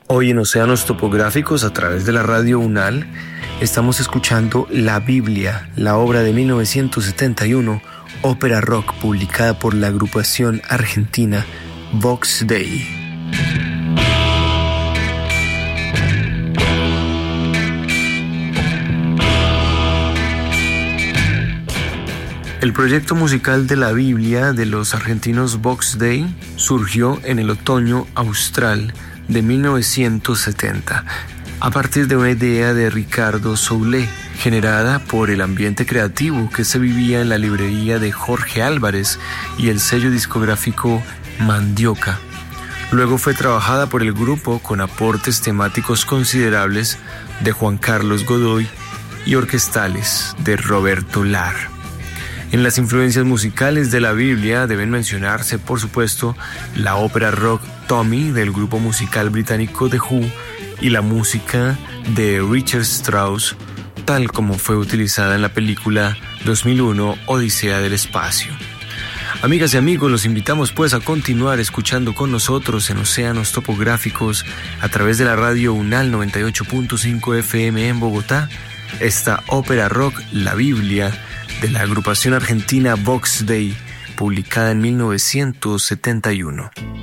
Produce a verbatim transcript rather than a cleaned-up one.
Hoy en Océanos Topográficos, a través de la radio UNAL, estamos escuchando La Biblia, la obra de mil novecientos setenta y uno, ópera rock publicada por la agrupación argentina Vox Dei. El proyecto musical de la Biblia de los argentinos Vox Dei surgió en el otoño austral de mil novecientos setenta, a partir de una idea de Ricardo Soule, generada por el ambiente creativo que se vivía en la librería de Jorge Álvarez y el sello discográfico Mandioca. Luego fue trabajada por el grupo con aportes temáticos considerables de Juan Carlos Godoy y orquestales de Roberto Lar. En las influencias musicales de la Biblia deben mencionarse, por supuesto, la ópera rock Tommy del grupo musical británico The Who y la música de Richard Strauss, tal como fue utilizada en la película dos mil uno Odisea del Espacio. Amigas y amigos, los invitamos pues a continuar escuchando con nosotros en Océanos Topográficos a través de la radio UNAL noventa y ocho punto cinco F M en Bogotá, esta ópera rock La Biblia de la agrupación argentina Vox Dei, publicada en mil novecientos setenta y uno.